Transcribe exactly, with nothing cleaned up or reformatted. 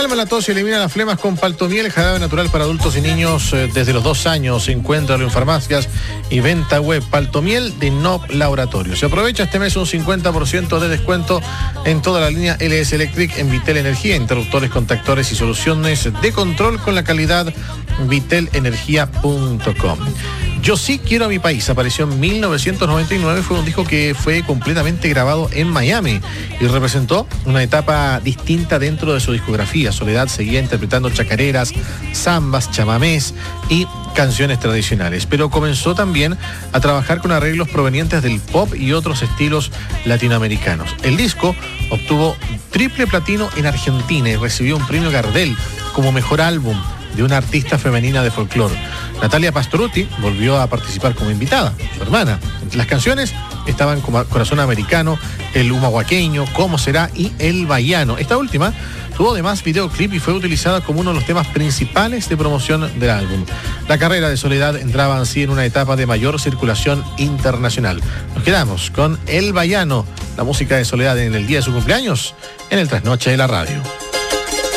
Calma la tos y elimina las flemas con Paltomiel, jarabe natural para adultos y niños eh, desde los dos años. Encuéntralo en farmacias y venta web. Paltomiel de Nob Laboratorio. Se aprovecha este mes un cincuenta por ciento de descuento en toda la línea L S Electric en Vitel Energía, interruptores, contactores y soluciones de control con la calidad vitel energía punto com. Yo sí quiero a mi país apareció en mil novecientos noventa y nueve, fue un disco que fue completamente grabado en Miami y representó una etapa distinta dentro de su discografía. Soledad seguía interpretando chacareras, zambas, chamamés y canciones tradicionales, pero comenzó también a trabajar con arreglos provenientes del pop y otros estilos latinoamericanos. El disco obtuvo triple platino en Argentina y recibió un premio Gardel como mejor álbum de una artista femenina de folclore. Natalia Pastorutti volvió a participar como invitada, su hermana. Entre las canciones estaban como Corazón Americano, El Humahuaqueño, Cómo Será y El Bahiano. Esta última tuvo además videoclip y fue utilizada como uno de los temas principales de promoción del álbum. La carrera de Soledad entraba así en una etapa de mayor circulación internacional. Nos quedamos con El Bahiano, la música de Soledad en el día de su cumpleaños, en el Trasnoche de la Radio.